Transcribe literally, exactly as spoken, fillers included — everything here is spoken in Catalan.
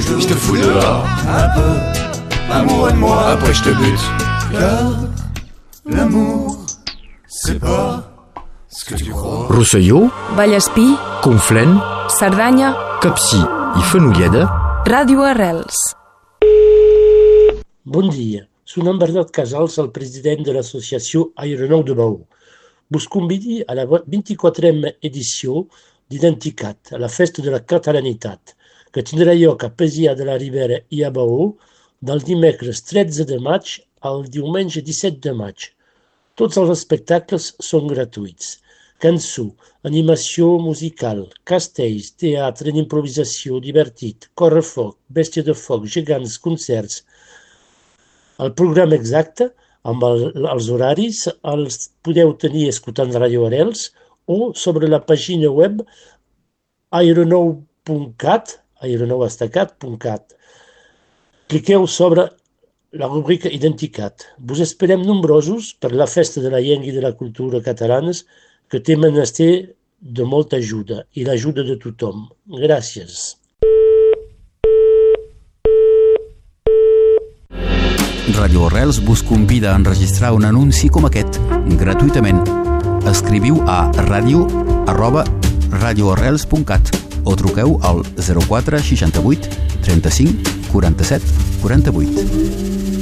toujours. Je te fous dehors. Un peu, amoureux-moi. Après je te bute. Car l'amour, c'est pas ce que tu crois. Rosselló, Vallespí, Conflent, Cerdanya, Capcir i Fenolleda. Ràdio Arrels. Bon dia, soc en Bernat Casals, el president de l'associació Aeronou de Maó. Vos convidi a la vint-i-quatrena edició d'Identicat, a la festa de la catalanitat, que tindrà lloc a Pesià de la Ribera i a Maó del dimecres tretze de maig al diumenge disset de maig. Tots els espectacles són gratuïts. Cançó, animació musical, castells, teatre en improvisació, divertit, correfoc, bèstia de foc, gegants, concerts. El programa exacte, amb el, els horaris, els podeu tenir escoltant Ràdio Arrels o sobre la pàgina web aeronou punt cat, aeronou estacat punt cat. Cliqueu sobre la rubrica Identicat. Vos esperem nombrosos per la festa de la llengua i de la cultura catalanes que té menester de molta ajuda i l'ajuda de tothom. Gràcies. Ràdio Arrels vos convida a enregistrar un anunci com aquest, gratuïtament. Escriviu a ràdio arroba radioarrels punt cat o truqueu al zero quatre seixanta-vuit trenta-cinc quaranta-set quaranta-vuit.